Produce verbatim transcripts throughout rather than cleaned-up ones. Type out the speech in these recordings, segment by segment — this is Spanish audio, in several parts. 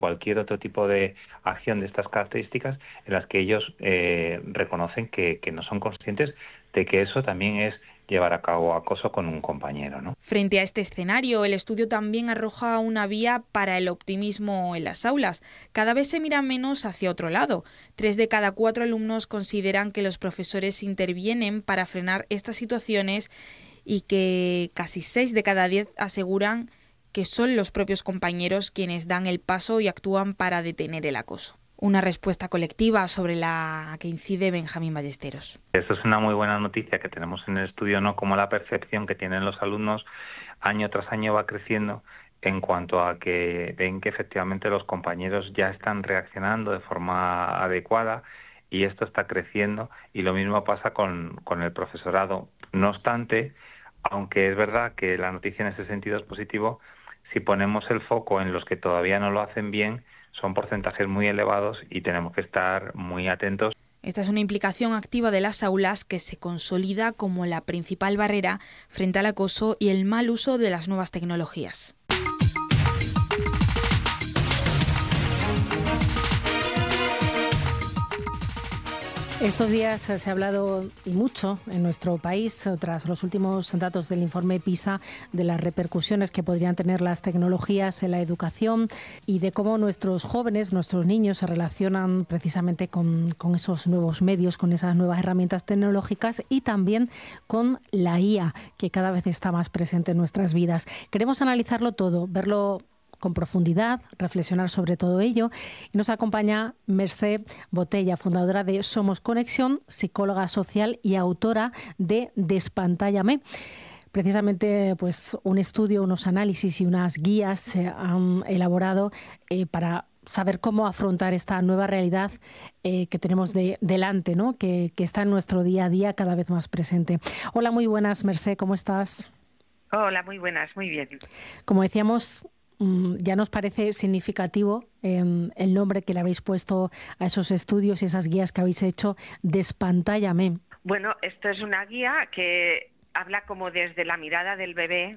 cualquier otro tipo de acción de estas características en las que ellos eh, reconocen que, que no son conscientes de que eso también es llevar a cabo acoso con un compañero, ¿no? Frente a este escenario, el estudio también arroja una vía para el optimismo en las aulas. Cada vez se mira menos hacia otro lado. Tres de cada cuatro alumnos consideran que los profesores intervienen para frenar estas situaciones y que casi seis de cada diez aseguran que son los propios compañeros quienes dan el paso y actúan para detener el acoso. Una respuesta colectiva sobre la que incide Benjamín Ballesteros. Esto es una muy buena noticia que tenemos en el estudio, ¿no? Como la percepción que tienen los alumnos año tras año va creciendo en cuanto a que ven que efectivamente los compañeros ya están reaccionando de forma adecuada y esto está creciendo, y lo mismo pasa con, con el profesorado. No obstante, aunque es verdad que la noticia en ese sentido es positivo, si ponemos el foco en los que todavía no lo hacen bien, son porcentajes muy elevados y tenemos que estar muy atentos. Esta es una implicación activa de las aulas que se consolida como la principal barrera frente al acoso y el mal uso de las nuevas tecnologías. Estos días se ha hablado y mucho en nuestro país, tras los últimos datos del informe PISA, de las repercusiones que podrían tener las tecnologías en la educación y de cómo nuestros jóvenes, nuestros niños se relacionan precisamente con, con esos nuevos medios, con esas nuevas herramientas tecnológicas y también con la I A, que cada vez está más presente en nuestras vidas. Queremos analizarlo todo, verlo con profundidad, reflexionar sobre todo ello. Y nos acompaña Mercè Botella, fundadora de Somos Conexión, psicóloga social y autora de Despantállame. Precisamente, pues, un estudio, unos análisis y unas guías se han elaborado eh, para saber cómo afrontar esta nueva realidad eh, que tenemos de, delante, ¿no? Que, que está en nuestro día a día cada vez más presente. Hola, muy buenas, Mercè, ¿cómo estás? Hola, muy buenas, muy bien. Como decíamos, ya nos parece significativo eh, el nombre que le habéis puesto a esos estudios y esas guías que habéis hecho, Despantállame. Bueno, esto es una guía que habla como desde la mirada del bebé,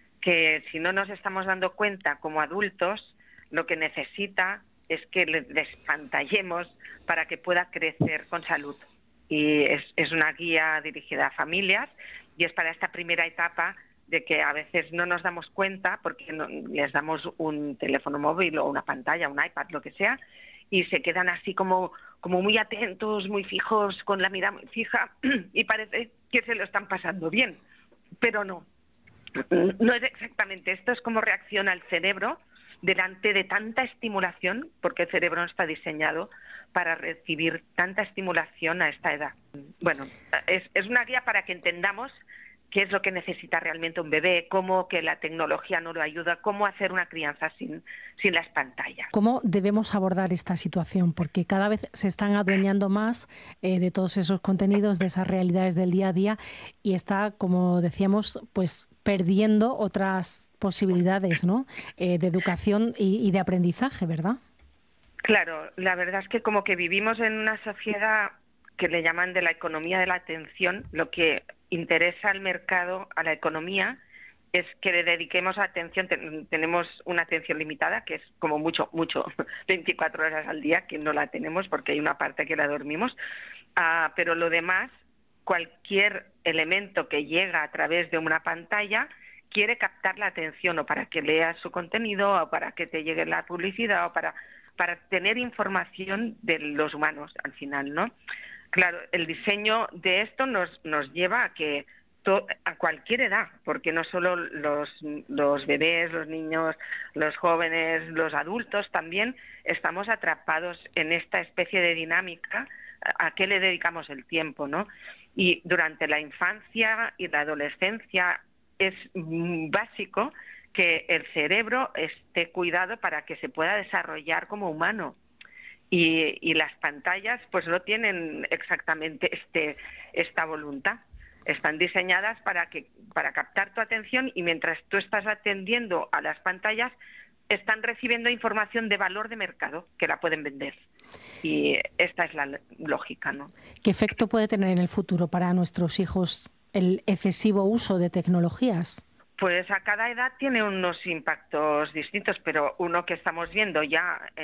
que si no nos estamos dando cuenta como adultos, lo que necesita es que le despantallemos para que pueda crecer con salud. Y es, es una guía dirigida a familias y es para esta primera etapa de que a veces no nos damos cuenta porque no, les damos un teléfono móvil o una pantalla, un iPad, lo que sea, y se quedan así como, como muy atentos, muy fijos, con la mirada muy fija, y parece que se lo están pasando bien, pero no. No es exactamente esto, es cómo reacciona el cerebro delante de tanta estimulación, porque el cerebro no está diseñado para recibir tanta estimulación a esta edad. Bueno, es, es una guía para que entendamos qué es lo que necesita realmente un bebé, cómo que la tecnología no lo ayuda, cómo hacer una crianza sin, sin las pantallas. ¿Cómo debemos abordar esta situación? Porque cada vez se están adueñando más eh, de todos esos contenidos, de esas realidades del día a día, y está, como decíamos, pues perdiendo otras posibilidades, ¿no? Eh, de educación y, y de aprendizaje, ¿verdad? Claro, la verdad es que como que vivimos en una sociedad que le llaman de la economía de la atención. Lo que interesa al mercado, a la economía, es que le dediquemos atención. Ten, tenemos una atención limitada, que es como mucho, mucho, veinticuatro horas al día, que no la tenemos porque hay una parte que la dormimos, uh, pero lo demás, cualquier elemento que llega a través de una pantalla quiere captar la atención, o para que leas su contenido, o para que te llegue la publicidad, o para, para tener información de los humanos al final, ¿no? Claro, el diseño de esto nos, nos lleva a que to, a cualquier edad, porque no solo los, los bebés, los niños, los jóvenes, los adultos también estamos atrapados en esta especie de dinámica. ¿A qué le dedicamos el tiempo, no? Y durante la infancia y la adolescencia es básico que el cerebro esté cuidado para que se pueda desarrollar como humano. Y, y las pantallas pues no tienen exactamente este esta voluntad. Están diseñadas para que para captar tu atención, y mientras tú estás atendiendo a las pantallas están recibiendo información de valor de mercado que la pueden vender. Y esta es la lógica, ¿no? ¿Qué efecto puede tener en el futuro para nuestros hijos el excesivo uso de tecnologías? Pues a cada edad tiene unos impactos distintos, pero uno que estamos viendo ya